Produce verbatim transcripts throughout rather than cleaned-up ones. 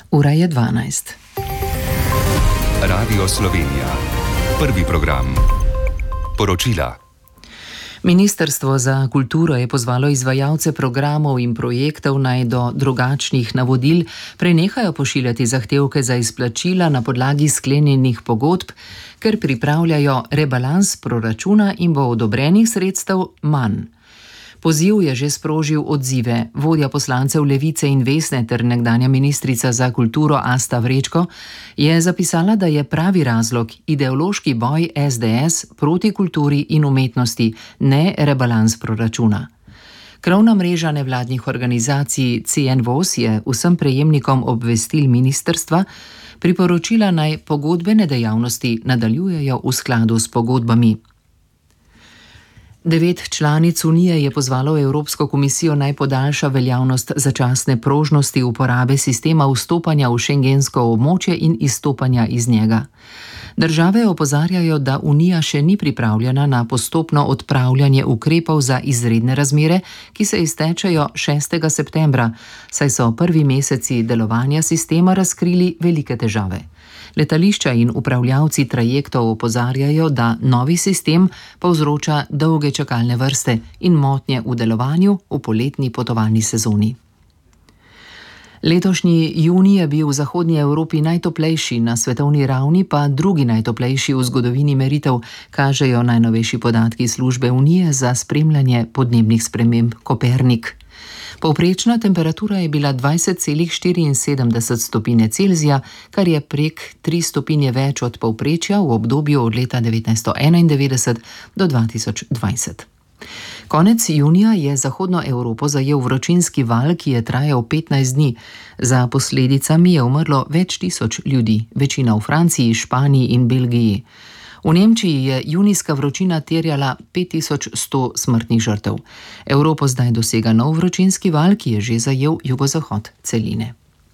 Ura je dvanajst. Radio Slovenija. Prvi program. Poročila. Ministrstvo za kulturo je pozvalo izvajalce programov in projektov naj do drugačnih navodil prenehajo pošiljati zahtevke za izplačila na podlagi sklenjenih pogodb, ker pripravljajo rebalans proračuna in bo odobrenih sredstev manj. Poziv je že sprožil odzive. Vodja poslancev Levice in Vesne ter nekdanja ministrica za kulturo Asta Vrečko je zapisala, da je pravi razlog ideološki boj es de es proti kulturi in umetnosti, ne rebalans proračuna. Krovna mreža nevladnih organizacij ce en voz je vsem prejemnikom obvestil ministrstva priporočila naj pogodbene dejavnosti nadaljujejo v skladu s pogodbami. Devet članic Unije je pozvalo Evropsko komisijo naj podaljša veljavnost začasne prožnosti uporabe sistema vstopanja v šengensko območje in izstopanja iz njega. Države opozarjajo, da Unija še ni pripravljena na postopno odpravljanje ukrepov za izredne razmere, ki se iztečejo šestega septembra, saj so prvi meseci delovanja sistema razkrili velike težave. Letališča in upravljavci trajektov opozarjajo, da novi sistem povzroča dolge čakalne vrste in motnje v delovanju v poletni potovalni sezoni. Letošnji junij je bil v zahodnji Evropi najtoplejši, na svetovni ravni pa drugi najtoplejši v zgodovini meritev, kažejo najnovejši podatki službe Unije za spremljanje podnebnih sprememb Kopernik. Povprečna temperatura je bila dvajset celih štiriinsedemdeset stopinje Celzija, kar je prek tri stopinje več od povprečja v obdobju od leta devetnajststo enaindevetdeset do dva tisoč dvajset. Konec junija je zahodno Evropo zajel vročinski val, ki je trajal petnajst dni. Za posledicami je umrlo več tisoč ljudi, večina v Franciji, Španiji in Belgiji. V Nemčiji je junijska vročina terjala pet tisoč sto smrtnih žrtev. Evropo zdaj dosega nov vročinski val, ki je že zajel jugozahod celine.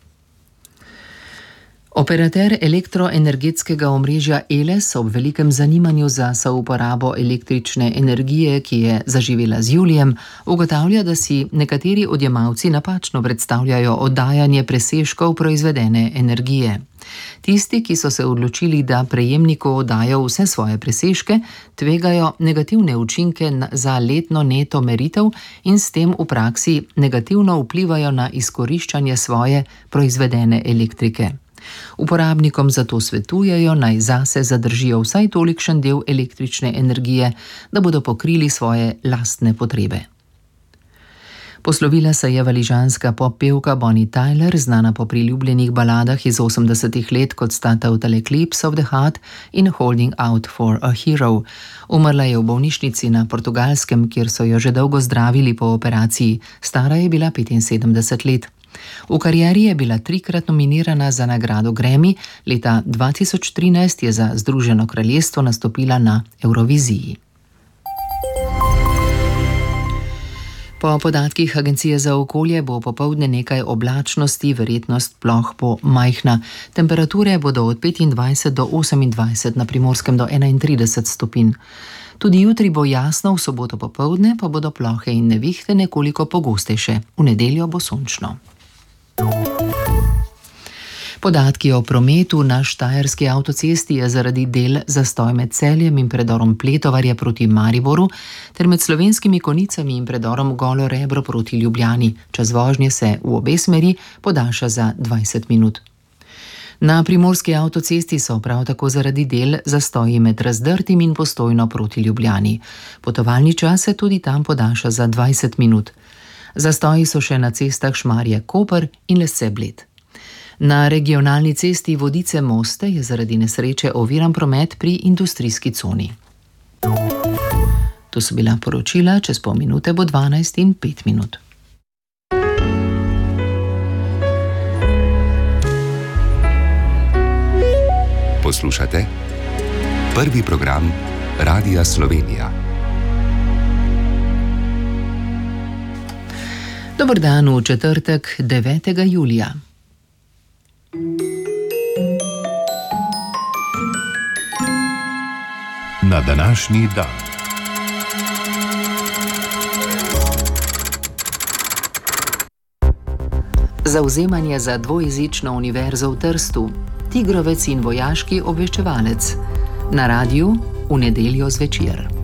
Operater elektroenergetskega omrežja Eles ob velikem zanimanju za souporabo električne energije, ki je zaživela z julijem, ugotavlja, da si nekateri odjemalci napačno predstavljajo oddajanje presežkov proizvedene energije. Tisti, ki so se odločili, da prejemniku oddajo vse svoje presežke, tvegajo negativne učinke za letno neto meritev in s tem v praksi negativno vplivajo na izkoriščanje svoje proizvedene elektrike. Uporabnikom zato svetujejo, naj zase zadržijo vsaj tolikšen del električne energije, da bodo pokrili svoje lastne potrebe. Poslovila se je valižanska pop-pevka Bonnie Tyler, znana po priljubljenih baladah iz osemdesetih let, kot sta Total Eclipse of the Heart in Holding Out for a Hero. Umrla je v bolnišnici na Portugalskem, kjer so jo že dolgo zdravili po operaciji. Stara je bila petinsedemdeset let. V karieri je bila trikrat nominirana za nagrado Grammy, leta dva tisoč trinajst je za Združeno kraljestvo nastopila na Evroviziji. Po podatkih Agencije za okolje bo popoldne nekaj oblačnosti, verjetnost ploh bo majhna. Temperature bodo od petindvajset do osemindvajset, na Primorskem do enaintrideset stopinj. Tudi jutri bo jasno, v soboto popoldne pa bodo plohe in nevihte nekoliko pogostejše. V nedeljo bo sončno. Podatki o prometu na štajerski avtocesti je zaradi del zastoj med Celjem in predorom Pletovarja proti Mariboru ter med Slovenskimi Konicami in predorom Golo Rebro proti Ljubljani. Čas vožnje se v obe smeri podaljša za dvajset minut. Na primorski avtocesti so prav tako zaradi del zastoji med Razdrtim in Postojno proti Ljubljani. Potovalni čas se tudi tam podaljša za dvajset minut. Zastoji so še na cestah Šmarje-Koper in Lesce-Bled. Na regionalni cesti Vodice-Moste je zaradi nesreče oviran promet pri industrijski coni. To so bila poročila, čez pol minute bo dvanajst in pet minut. Poslušate prvi program Radia Slovenija. Dober dan v četrtek, devetega julija. Na današnji dan. Zavzemanje za dvojezično univerzo v Trstu, tigrovec in vojaški obveščevalec. Na radiju v nedeljo zvečer.